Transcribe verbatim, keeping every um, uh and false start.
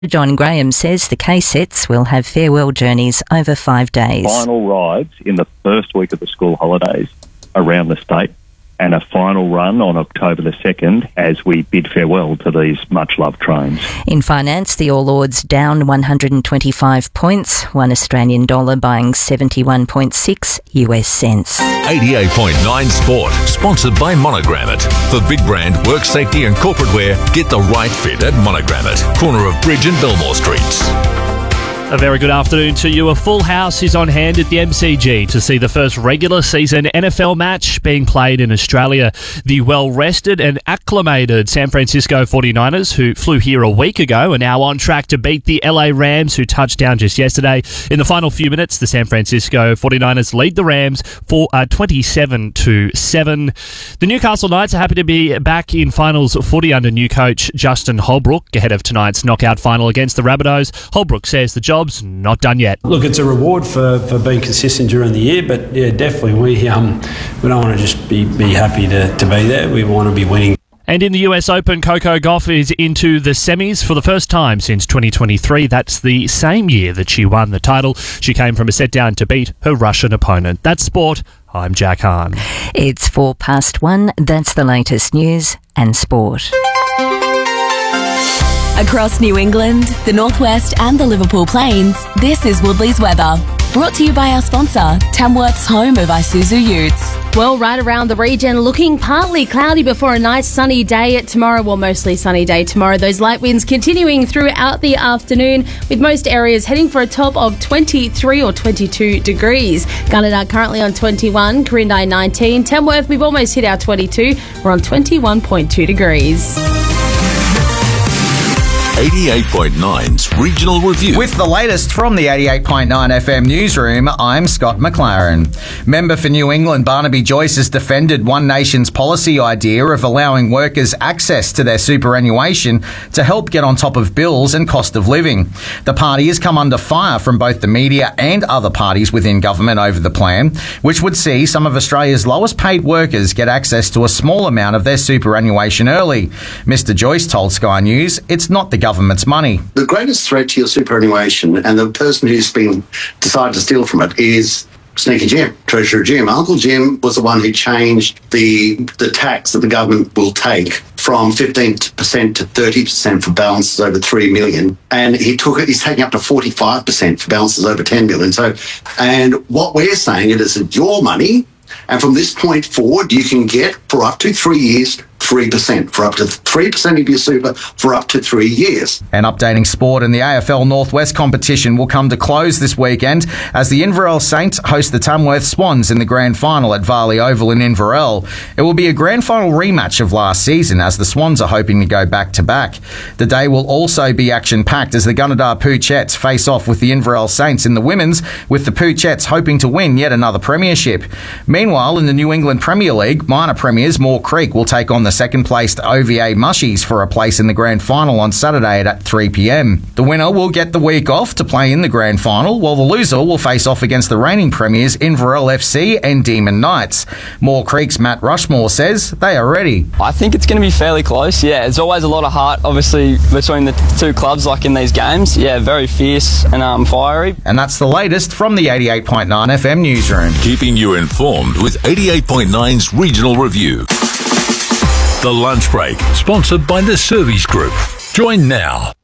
John Graham says the K-Sets will have farewell journeys over five days. Final rides in the first week of the school holidays around the state, and a final run on October the second as we bid farewell to these much-loved trains. In finance, the All Ords down one hundred twenty-five points, one Australian dollar buying seventy-one point six U S cents. eighty-eight point nine Sport, sponsored by Monogram It. For big brand, work safety and corporate wear, get the right fit at Monogram It, corner of Bridge and Belmore Streets. A very good afternoon to you. A full house is on hand at the M C G to see the first regular season N F L match being played in Australia. The well-rested and acclimated San Francisco forty-niners, who flew here a week ago, are now on track to beat the L A Rams, who touched down just yesterday. In the final few minutes, the San Francisco forty-niners lead the Rams for uh, twenty-seven to seven. The Newcastle Knights are happy to be back in finals footy under new coach Justin Holbrook ahead of tonight's knockout final against the Rabbitohs. Holbrook says the job not done yet. Look, it's a reward for, for being consistent during the year, but yeah, definitely we um we don't want to just be, be happy to, to be there. We want to be winning. And in the U S Open, Coco Gauff is into the semis for the first time since twenty twenty-three. That's the same year that she won the title. She came from a set down to beat her Russian opponent. That's sport. I'm Jack Hahn. It's four past one. That's the latest news and sport. Across New England, the Northwest and the Liverpool Plains, this is Woodley's weather. Brought to you by our sponsor, Tamworth's home of Isuzu Utes. Well, right around the region, looking partly cloudy before a nice sunny day tomorrow. Well, mostly sunny day tomorrow. Those light winds continuing throughout the afternoon, with most areas heading for a top of twenty-three or twenty-two degrees. Gunnedah currently on twenty-one, Corindai nineteen. Tamworth, we've almost hit our twenty-two. We're on twenty-one point two degrees. eighty-eight point nine's Regional Review. With the latest from the eighty-eight point nine F M newsroom, I'm Scott McLaren. Member for New England Barnaby Joyce has defended One Nation's policy idea of allowing workers access to their superannuation to help get on top of bills and cost of living. The party has come under fire from both the media and other parties within government over the plan, which would see some of Australia's lowest paid workers get access to a small amount of their superannuation early. Mister Joyce told Sky News it's not the government's money. The greatest threat to your superannuation and the person who's been decided to steal from it is Sneaky Jim, Treasurer Jim. Uncle Jim was the one who changed the the tax that the government will take from fifteen percent to thirty percent for balances over three million. And he took it, he's taking up to forty-five percent for balances over ten million. So, and what we're saying it is that your money, and from this point forward, you can get for up to three years, three percent, for up to three percent of your super for up to three years. And updating sport, and the A F L Northwest competition will come to close this weekend as the Inverell Saints host the Tamworth Swans in the grand final at Varley Oval in Inverell. It will be a grand final rematch of last season as the Swans are hoping to go back-to-back. The day will also be action-packed as the Gunnedah Poochettes face off with the Inverell Saints in the women's, with the Poochettes hoping to win yet another premiership. Meanwhile, in the New England Premier League, minor premiers Moore Creek will take on the second-placed O V A Mushies for a place in the grand final on Saturday at three p.m. The winner will get the week off to play in the grand final, while the loser will face off against the reigning premiers Inverell F C and Demon Knights. Moore Creek's Matt Rushmore says they are ready. I think it's going to be fairly close, yeah. There's always a lot of heart, obviously, between the two clubs, like in these games. Yeah, very fierce and um, fiery. And that's the latest from the eighty-eight point nine F M newsroom. Keeping you informed with eighty-eight point nine's Regional Review. The Lunch Break, sponsored by the Service Group. Join now.